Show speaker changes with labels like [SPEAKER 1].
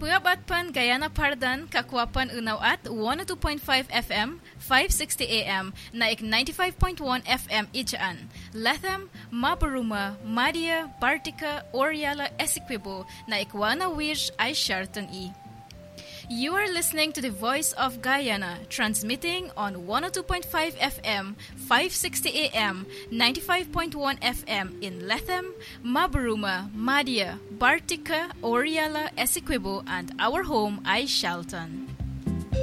[SPEAKER 1] Puyabat pan Guyana Pardan, Kakwapan Unaw at 102.5 FM, 560 AM, naik 95.1 FM Ijaan. Lethem, Mabaruma, Madia, Bartica, Oriala, Essequibo, naik Wana Wish ay Sharton E. You are listening to the Voice of Guyana, transmitting on 102.5 FM, 560 AM, 95.1 FM in Lethem, Mabaruma, Madia, Bartica, Oriala, Essequibo, and our home, Shalton.